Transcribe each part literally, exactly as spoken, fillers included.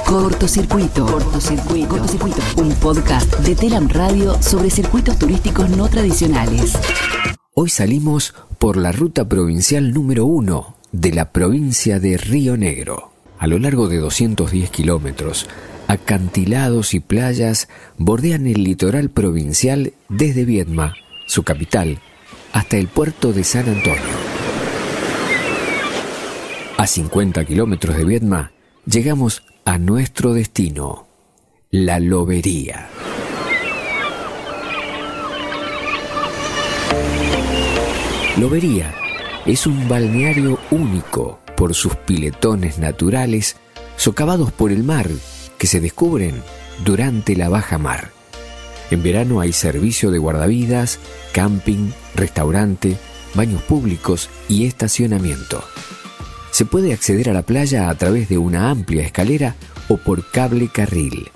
Cortocircuito. Cortocircuito. Cortocircuito. Un podcast de Telam Radio sobre circuitos turísticos no tradicionales. Hoy salimos por la ruta provincial número uno de la provincia de Río Negro. A lo largo de doscientos diez kilómetros, acantilados y playas bordean el litoral provincial desde Viedma, su capital, hasta el puerto de San Antonio. A cincuenta kilómetros de Viedma, llegamos a nuestro destino, La Lobería. Lobería es un balneario único por sus piletones naturales socavados por el mar que se descubren durante la baja mar. En verano hay servicio de guardavidas, camping, restaurante, baños públicos y estacionamiento. Se puede acceder a la playa a través de una amplia escalera o por cable carril.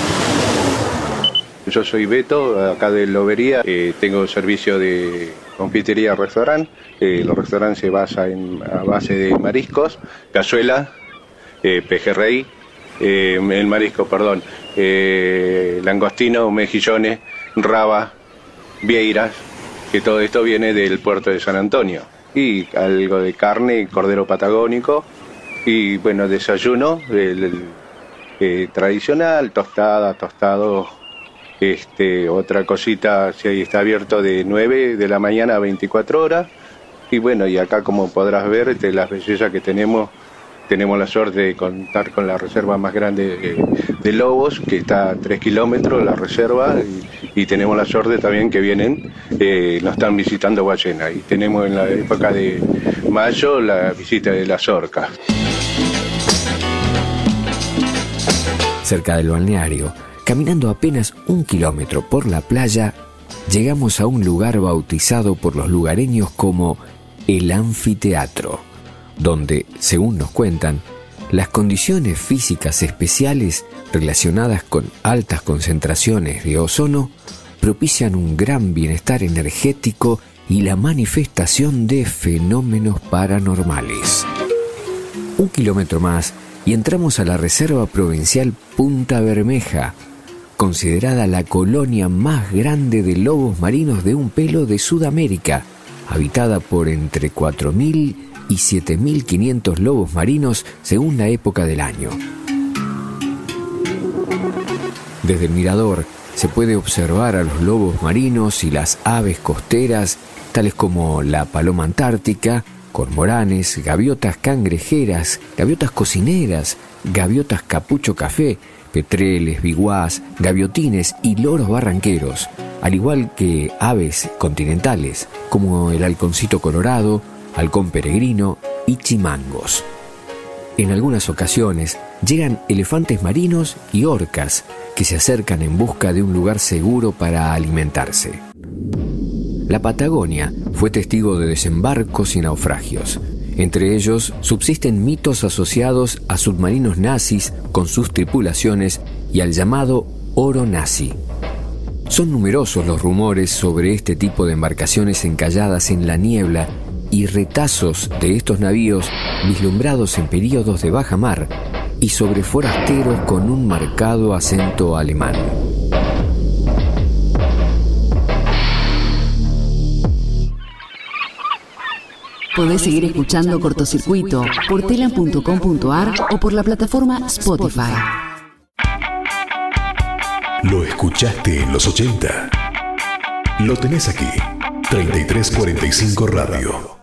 Yo soy Beto, acá de Lobería, eh, tengo servicio de confitería restaurante. Eh, los restaurantes se basan en, a base de mariscos, cazuela, eh, pejerrey, eh, el marisco, perdón, eh, langostino, mejillones, raba, vieiras, que todo esto viene del puerto de San Antonio. Y algo de carne, cordero patagónico, y bueno, desayuno el, el, eh, tradicional, tostada, tostado, este, otra cosita, si ahí está abierto de nueve de la mañana a veinticuatro horas, y bueno, y acá como podrás ver, de las bellezas que tenemos, tenemos la suerte de contar con la reserva más grande de, de lobos, que está a tres kilómetros, la reserva, y, y tenemos la suerte también que vienen, eh, nos están visitando ballenas, y tenemos en la época de mayo la visita de las orcas. Cerca del balneario, caminando apenas un kilómetro por la playa, llegamos a un lugar bautizado por los lugareños como el Anfiteatro, donde, según nos cuentan, las condiciones físicas especiales relacionadas con altas concentraciones de ozono propician un gran bienestar energético y la manifestación de fenómenos paranormales. Un kilómetro más y entramos a la Reserva Provincial Punta Bermeja, considerada la colonia más grande de lobos marinos de un pelo de Sudamérica, habitada por entre cuatro mil y siete mil quinientos lobos marinos según la época del año. Desde el mirador se puede observar a los lobos marinos y las aves costeras, tales como la paloma antártica, cormoranes, gaviotas cangrejeras, gaviotas cocineras, gaviotas capucho café, petreles, biguás, gaviotines y loros barranqueros, al igual que aves continentales como el halconcito colorado, halcón peregrino y chimangos. En algunas ocasiones llegan elefantes marinos y orcas que se acercan en busca de un lugar seguro para alimentarse. La Patagonia fue testigo de desembarcos y naufragios. Entre ellos subsisten mitos asociados a submarinos nazis con sus tripulaciones y al llamado oro nazi. Son numerosos los rumores sobre este tipo de embarcaciones encalladas en la niebla y retazos de estos navíos vislumbrados en períodos de baja mar y sobre forasteros con un marcado acento alemán. Podés seguir escuchando Cortocircuito por telam punto com punto ar o por la plataforma Spotify. Lo escuchaste en los ochenta. Lo tenés aquí. treinta y tres cuarenta y cinco Radio.